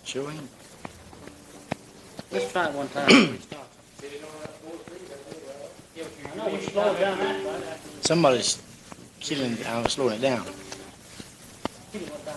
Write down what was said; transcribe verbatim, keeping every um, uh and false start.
Sure ain't. Let's try it one time. before we stop. I know we slow it down that right after. Somebody's killing it. I'm slowing it down. we-